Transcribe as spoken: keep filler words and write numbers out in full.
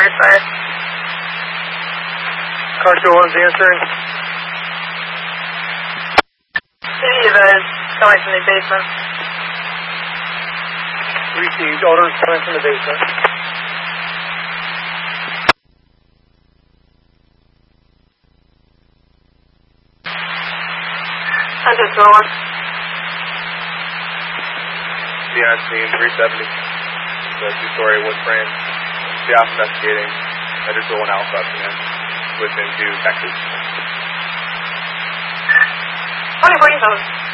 our side. Car two oh one's answering. City of uh, coming from the basement. Received. Odor's coming from the basement. How's it going? Yeah, I've seen three seventy. The two-story wood frame. The ops investigating. I just roll an alpha up to him. Switch into Texas. twenty forty-seven.